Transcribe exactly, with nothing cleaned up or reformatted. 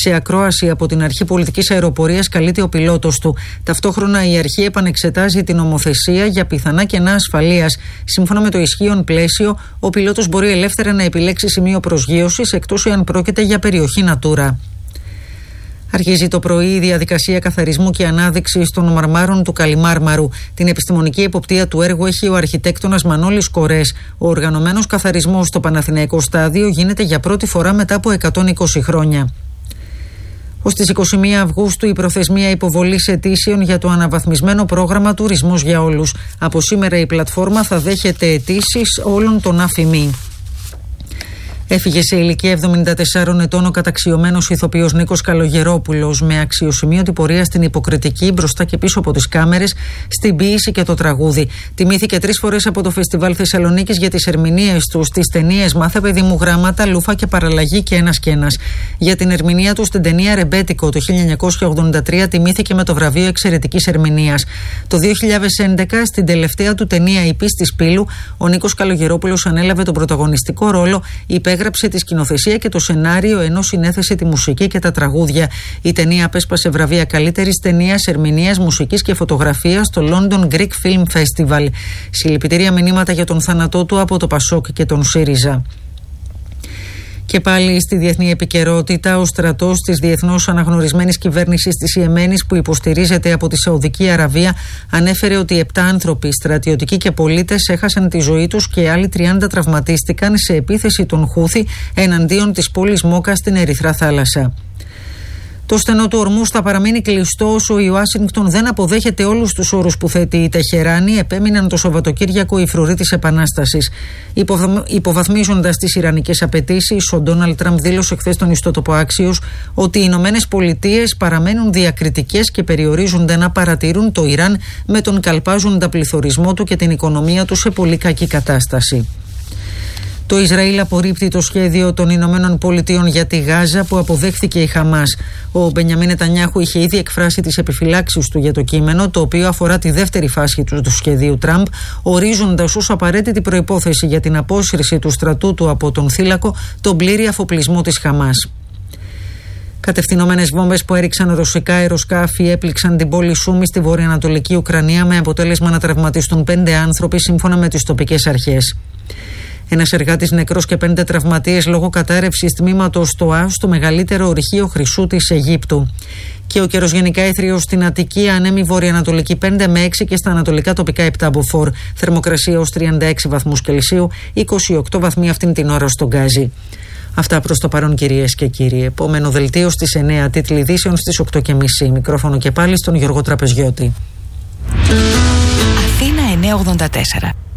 Σε ακρόαση από την Αρχή Πολιτικής Αεροπορίας καλείται ο πιλότος του. Ταυτόχρονα η Αρχή επανεξετάζει την νομοθεσία για πιθανά κενά ασφαλείας. Σύμφωνα με το ισχύον πλαίσιο, ο πιλότος μπορεί ελεύθερα να επιλέξει σημείο προσγείωσης εκτός εάν πρόκειται για περιοχή Natura. Αρχίζει το πρωί η διαδικασία καθαρισμού και ανάδειξης των μαρμάρων του Καλιμάρμαρου. Την επιστημονική εποπτεία του έργου έχει ο αρχιτέκτονας Μανώλης Κορές. Ο οργανωμένος καθαρισμός στο Παναθηναϊκό Στάδιο γίνεται για πρώτη φορά μετά από εκατόν είκοσι χρόνια. Ως τις είκοσι μία Αυγούστου η προθεσμία υποβολής αιτήσεων για το αναβαθμισμένο πρόγραμμα Τουρισμός για Όλους. Από σήμερα η πλατφόρμα θα δέχεται αιτήσεις όλων των ΑΦΙΜΗ. Έφυγε σε ηλικία εβδομήντα τεσσάρων ετών ο καταξιωμένος ηθοποιός Νίκος Καλογερόπουλος με αξιοσημείωτη πορεία στην υποκριτική μπροστά και πίσω από τις κάμερες, στην ποίηση και το τραγούδι. Τιμήθηκε τρεις φορές από το Φεστιβάλ Θεσσαλονίκης για τις ερμηνείες του στις ταινίες «Μάθε παιδί μου γράμματα», «Λούφα και παραλλαγή» και «Ένας και ένας». Για την ερμηνεία του στην ταινία «Ρεμπέτικο» το χίλια εννιακόσια ογδόντα τρία τιμήθηκε με το βραβείο εξαιρετικής ερμηνείας. Το δύο χιλιάδες έντεκα, στην τελευταία του ταινία «Η πίστη Σπύλου», ο Νίκος Καλογερόπουλος ανέλαβε τον πρωταγωνιστικό ρόλο, υπέγραψε τη σκηνοθεσία και το σενάριο, ενώ συνέθεσε τη μουσική και τα τραγούδια. Η ταινία απέσπασε βραβεία καλύτερης ταινίας, ερμηνείας, μουσικής και φωτογραφίας στο London Greek Film Festival. Συλληπιτήρια μηνύματα για τον θάνατό του από το Πασόκ και τον ΣΥΡΙΖΑ. Και πάλι στη διεθνή επικαιρότητα, ο στρατός της διεθνώς αναγνωρισμένης κυβέρνησης της Ιεμένης, που υποστηρίζεται από τη Σαουδική Αραβία, ανέφερε ότι επτά άνθρωποι, στρατιωτικοί και πολίτες, έχασαν τη ζωή τους και άλλοι τριάντα τραυματίστηκαν σε επίθεση των Χούθη εναντίον της πόλης Μόκα στην Ερυθρά Θάλασσα. Το στενό του Ορμούζ θα παραμείνει κλειστό όσο η Ουάσιγκτον δεν αποδέχεται όλους τους όρους που θέτει η Τεχεράνη, επέμειναν το Σαββατοκύριακο οι φρουροί της Επανάστασης. Υποβαθμίζοντας τις ιρανικές απαιτήσεις, ο Ντόναλντ Τραμπ δήλωσε χθες στον ιστότοπο Axios ότι οι Ηνωμένες Πολιτείες παραμένουν διακριτικές και περιορίζονται να παρατηρούν το Ιράν με τον καλπάζοντα πληθωρισμό του και την οικονομία του σε πολύ κακή κατάσταση. Το Ισραήλ απορρίπτει το σχέδιο των Ηνωμένων Πολιτείων για τη Γάζα που αποδέχθηκε η Χαμάς. Ο Μπενιαμίν Νετανιάχου είχε ήδη εκφράσει τις επιφυλάξεις του για το κείμενο, το οποίο αφορά τη δεύτερη φάση του, του σχεδίου Τραμπ, ορίζοντας ως απαραίτητη προϋπόθεση για την απόσυρση του στρατού του από τον θύλακο τον πλήρη αφοπλισμό της Χαμάς. Κατευθυνόμενες βόμβες που έριξαν ρωσικά αεροσκάφη έπληξαν την πόλη Σούμι στη βορειοανατολική Ουκρανία, με αποτέλεσμα να τραυματιστούν πέντε άνθρωποι, σύμφωνα με τις τοπικές αρχές. Ένας εργάτης νεκρός και πέντε τραυματίες λόγω κατάρρευσης τμήματος στο ΑΟ, στο μεγαλύτερο ορυχείο χρυσού της Αιγύπτου. Και ο καιρός γενικά ήθριος στην Αττική, ανέμει βορειοανατολική πέντε με έξι και στα ανατολικά τοπικά επτά μποφόρ. Θερμοκρασία ως τριάντα έξι βαθμούς Κελσίου, είκοσι οκτώ βαθμοί αυτήν την ώρα στον Γκάζι. Αυτά προς το παρόν, κυρίες και κύριοι. Επόμενο δελτίο στις εννέα, τίτλοι ειδήσεων στις οκτώ και μισή. Μικρόφωνο και πάλι στον Γιώργο Τραπεζιώτη. Αθήνα εννιακόσια ογδόντα τέσσερα.